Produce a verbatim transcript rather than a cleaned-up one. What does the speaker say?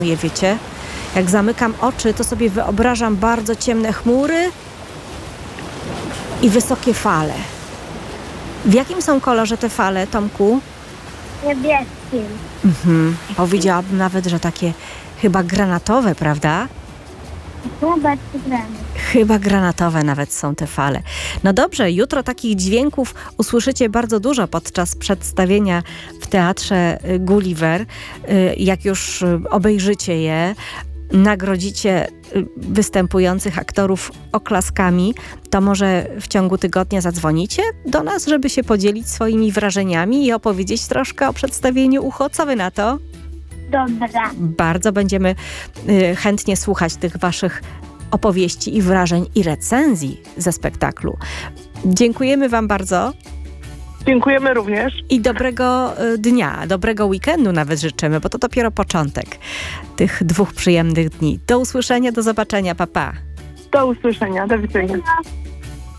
wiecie? Jak zamykam oczy, to sobie wyobrażam bardzo ciemne chmury i wysokie fale. W jakim są kolorze te fale, Tomku? Niebieskim. Mhm. Powiedziałabym nawet, że takie chyba granatowe, prawda? Chyba cytrany. Chyba granatowe nawet są te fale. No dobrze, jutro takich dźwięków usłyszycie bardzo dużo podczas przedstawienia w Teatrze Gulliver. Jak już obejrzycie je, nagrodzicie występujących aktorów oklaskami, to może w ciągu tygodnia zadzwonicie do nas, żeby się podzielić swoimi wrażeniami i opowiedzieć troszkę o przedstawieniu Ucho. Co wy na to? Dobra. Bardzo będziemy y, chętnie słuchać tych waszych opowieści i wrażeń i recenzji ze spektaklu. Dziękujemy wam bardzo. Dziękujemy również. I dobrego y, dnia, dobrego weekendu nawet życzymy, bo to dopiero początek tych dwóch przyjemnych dni. Do usłyszenia, do zobaczenia, pa, pa. Do usłyszenia. Do widzenia. No.